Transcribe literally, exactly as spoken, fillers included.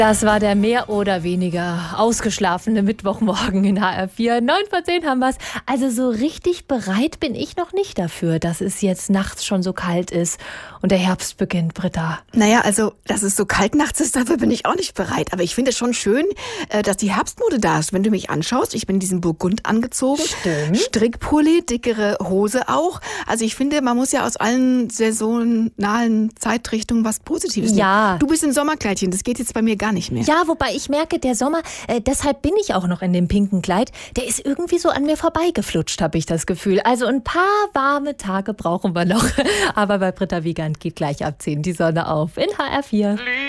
Das war der mehr oder weniger ausgeschlafene Mittwochmorgen in H R vier. neun vor zehn haben wir es. Also so richtig bereit bin ich noch nicht dafür, dass es jetzt nachts schon so kalt ist und der Herbst beginnt, Britta. Naja, also, dass es so kalt nachts ist, dafür bin ich auch nicht bereit. Aber ich finde es schon schön, dass die Herbstmode da ist. Wenn du mich anschaust, ich bin in diesem Burgund angezogen. Stimmt. Strickpulli, dickere Hose auch. Also ich finde, man muss ja aus allen saisonalen Zeitrichtungen was Positives Ja. nehmen. Du bist im Sommerkleidchen, das geht jetzt bei mir gar nicht mehr. Ja, wobei ich merke, der Sommer, äh, deshalb bin ich auch noch in dem pinken Kleid, der ist irgendwie so an mir vorbeigeflutscht, habe ich das Gefühl. Also ein paar warme Tage brauchen wir noch. Aber bei Britta Wiegand geht gleich ab zehn die Sonne auf in H R vier.